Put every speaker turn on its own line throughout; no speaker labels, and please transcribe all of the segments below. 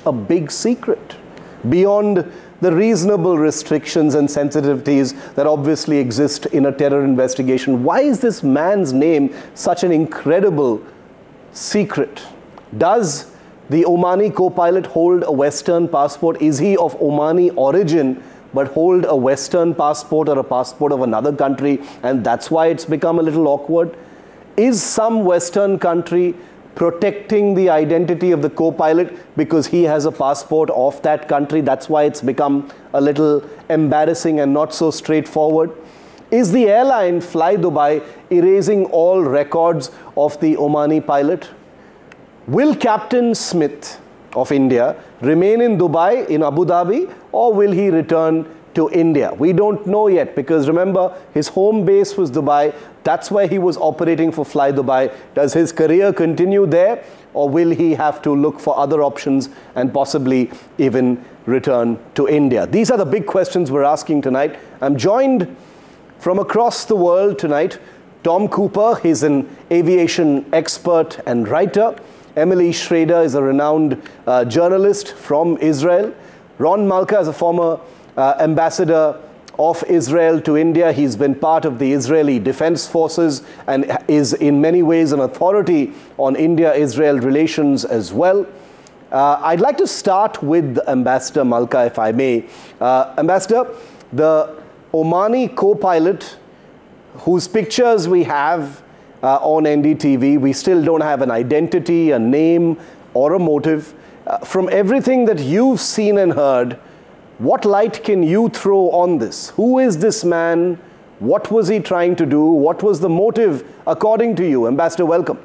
a big secret beyond the reasonable restrictions and sensitivities that obviously exist in a terror investigation? Why is this man's name such an incredible secret? Does the Omani co-pilot hold a Western passport? Is he of Omani origin but hold a Western passport or a passport of another country, and that's why it's become a little awkward? Is some Western country protecting the identity of the co-pilot because he has a passport of that country? That's why it's become a little embarrassing and not so straightforward. Is the airline Fly Dubai erasing all records of the Omani pilot? Will Captain Smith of India remain in Dubai, in Abu Dhabi, or will he return to India? We don't know yet, because remember, his home base was Dubai. That's where he was operating for Fly Dubai. Does his career continue there, or will he have to look for other options and possibly even return to India? These are the big questions we're asking tonight. I'm joined from across the world tonight. Tom Cooper, he's an aviation expert and writer. Emily Schrader is a renowned journalist from Israel. Ron Malka is a former ambassador of Israel to India. He's been part of the Israeli Defense Forces and is in many ways an authority on India-Israel relations as well. I'd like to start with Ambassador Malka, if I may. Ambassador, the Omani co-pilot whose pictures we have on NDTV, we still don't have an identity, a name, or a motive. From everything that you've seen and heard, what light can you throw on this? Who is this man? What was he trying to do? What was the motive, according to you? Ambassador, welcome.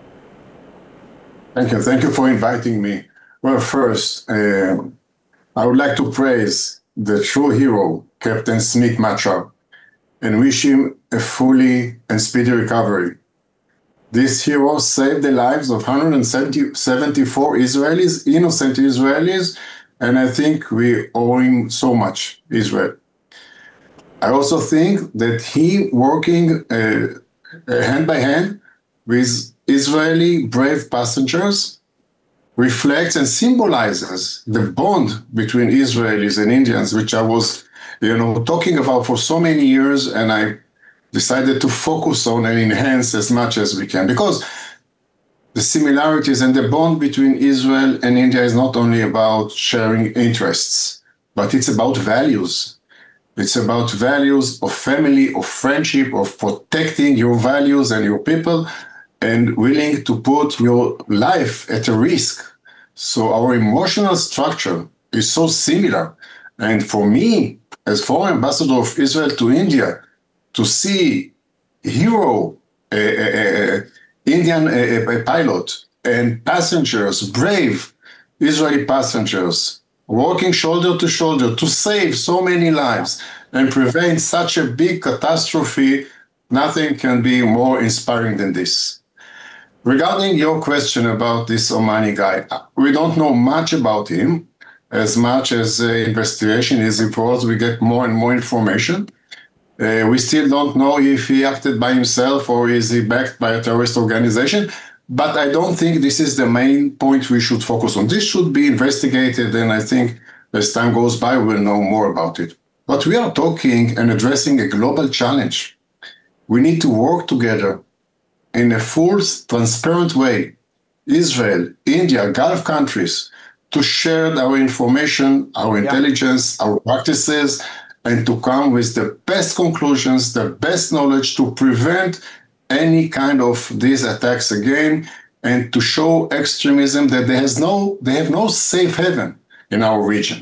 Thank you. Thank you for inviting me. Well, first, I would like to praise the true hero, Captain Smith Machar, and wish him a fully and speedy recovery. This hero saved the lives of 174 Israelis, innocent Israelis, and I think we owe him so much, Israel. I also think that he working hand by hand with Israeli brave passengers reflects and symbolizes the bond between Israelis and Indians, which I was talking about for so many years, and I decided to focus on and enhance as much as we can, because the similarities and the bond between Israel and India is not only about sharing interests, but it's about values. It's about values of family, of friendship, of protecting your values and your people, and willing to put your life at a risk. So our emotional structure is so similar. And for me, as foreign ambassador of Israel to India, to see hero Indian pilot and passengers, brave Israeli passengers, working shoulder to shoulder to save so many lives and prevent such a big catastrophe, nothing can be more inspiring than this. Regarding your question about this Omani guy, we don't know much about him. As much as the investigation is involved, we get more and more information. We still don't know if he acted by himself or is he backed by a terrorist organization. But I don't think this is the main point we should focus on. This should be investigated, and I think as time goes by, we'll know more about it. But we are talking and addressing a global challenge. We need to work together in a full, transparent way. Israel, India, Gulf countries, to share our information, our intelligence, our practices, and to come with the best conclusions, the best knowledge to prevent any kind of these attacks again, and to show extremism that they have no safe haven in our region.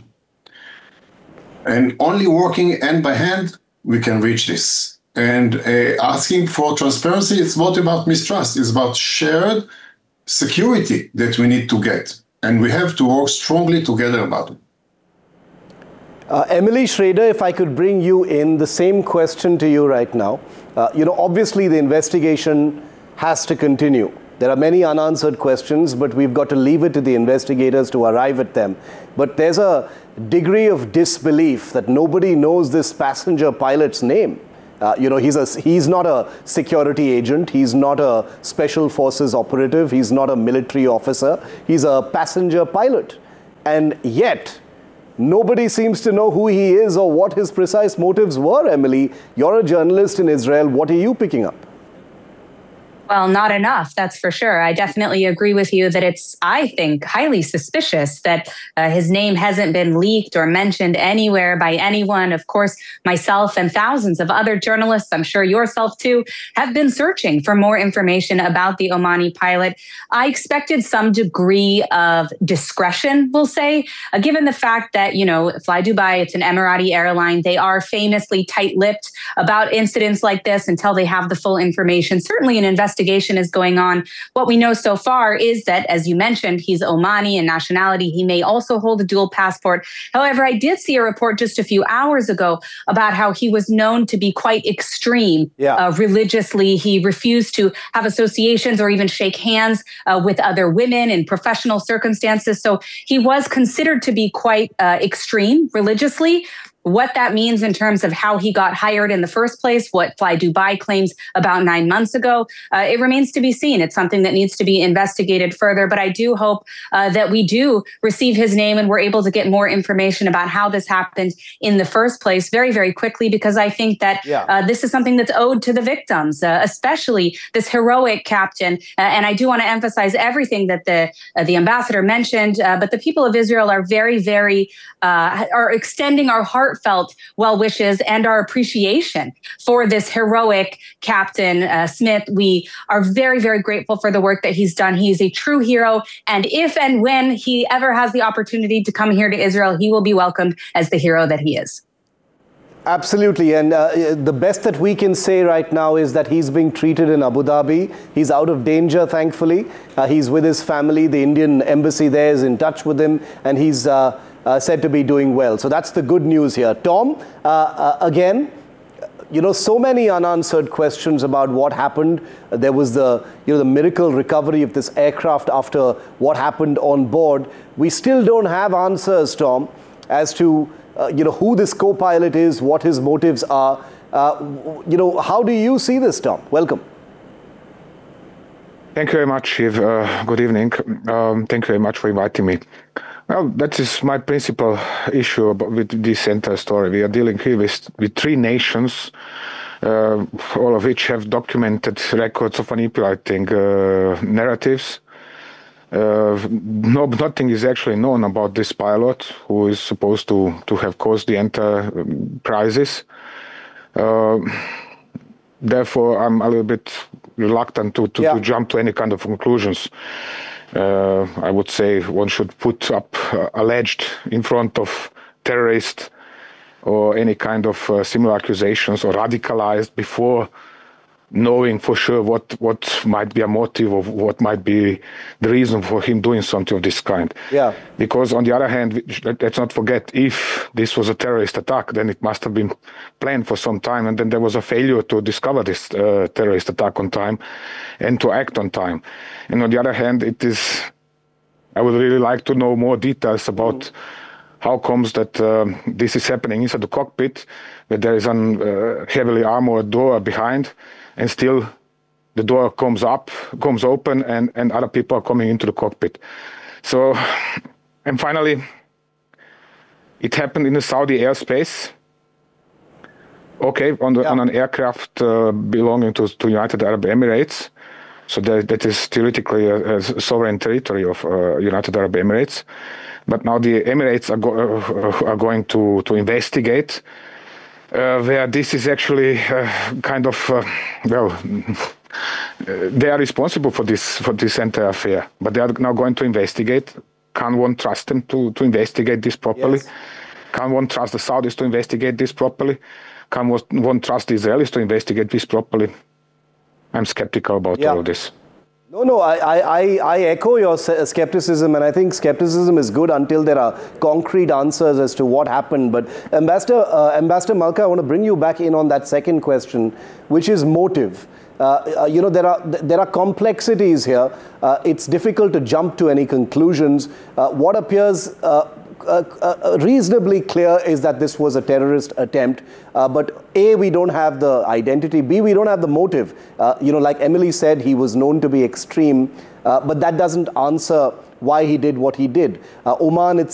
And only working hand by hand, we can reach this. And asking for transparency, it's not about mistrust, it's about shared security that we need to get. And we have to work strongly together about it.
Emily Schrader, if I could bring you in, the same question to you right now. Obviously the investigation has to continue. There are many unanswered questions, but we've got to leave it to the investigators to arrive at them. But there's a degree of disbelief that nobody knows this passenger pilot's name. He's not a security agent. He's not a special forces operative. He's not a military officer. He's a passenger pilot. And yet, nobody seems to know who he is or what his precise motives were, Emily. You're a journalist in Israel. What are you picking up?
Well, not enough, that's for sure. I definitely agree with you that it's, I think, highly suspicious that his name hasn't been leaked or mentioned anywhere by anyone. Of course, myself and thousands of other journalists, I'm sure yourself too, have been searching for more information about the Omani pilot. I expected some degree of discretion, we'll say, given the fact that, Fly Dubai, it's an Emirati airline. They are famously tight-lipped about incidents like this until they have the full information. Certainly an investigation is going on. What we know so far is that, as you mentioned, he's Omani in nationality. He may also hold a dual passport. However, I did see a report just a few hours ago about how he was known to be quite extreme religiously. He refused to have associations or even shake hands with other women in professional circumstances. So he was considered to be quite extreme religiously. What that means in terms of how he got hired in the first place, what Fly Dubai claims about 9 months ago, it remains to be seen. It's something that needs to be investigated further. But I do hope that we do receive his name and we're able to get more information about how this happened in the first place very, very quickly, because I think that this is something that's owed to the victims, especially this heroic captain. And I do want to emphasize everything that the ambassador mentioned, but the people of Israel are very, very, are extending our heartfelt well wishes and our appreciation for this heroic Captain Smith. We are very, very grateful for the work that he's done. He is a true hero. And if and when he ever has the opportunity to come here to Israel, he will be welcomed as the hero that he is.
Absolutely. And the best that we can say right now is that he's being treated in Abu Dhabi. He's out of danger, thankfully. He's with his family. The Indian embassy there is in touch with him, and he's said to be doing well. So that's the good news here. Tom, again, so many unanswered questions about what happened. There was the miracle recovery of this aircraft after what happened on board. We still don't have answers, Tom, as to who this co-pilot is, what his motives are. How do you see this, Tom? Welcome.
Thank you very much, Shiv. Good evening. Thank you very much for inviting me. Well, that is my principal issue with this entire story. We are dealing here with three nations, all of which have documented records of manipulating narratives. Nothing is actually known about this pilot who is supposed to have caused the entire crisis. Therefore, I'm a little bit reluctant to jump to any kind of conclusions. I would say one should put up alleged in front of terrorist or any kind of similar accusations, or radicalized, before knowing for sure what might be a motive, or what might be the reason for him doing something of this kind. Yeah. Because on the other hand, let's not forget, if this was a terrorist attack, then it must have been planned for some time, and then there was a failure to discover this terrorist attack on time and to act on time. And on the other hand, I would really like to know more details about how comes that this is happening inside the cockpit, where there is a heavily armored door behind, and still the door comes open, and other people are coming into the cockpit. So, and finally, it happened in the Saudi airspace. Okay, on an aircraft belonging to United Arab Emirates. So that is theoretically a sovereign territory of United Arab Emirates. But now the Emirates are going to investigate where this is actually kind of they are responsible for this entire affair. But they are now going to investigate. Can one trust them to investigate this properly? Yes. Can one trust the Saudis to investigate this properly? Can one trust the Israelis to investigate this properly? I'm skeptical about all of this.
No, I echo your skepticism, and I think skepticism is good until there are concrete answers as to what happened. But Ambassador Malka, I want to bring you back in on that second question, which is motive. There are complexities here. It's difficult to jump to any conclusions. What appears reasonably clear is that this was a terrorist attempt, but A, we don't have the identity, B, we don't have the motive. Like Emily said, he was known to be extreme, but that doesn't answer why he did what he did. Oman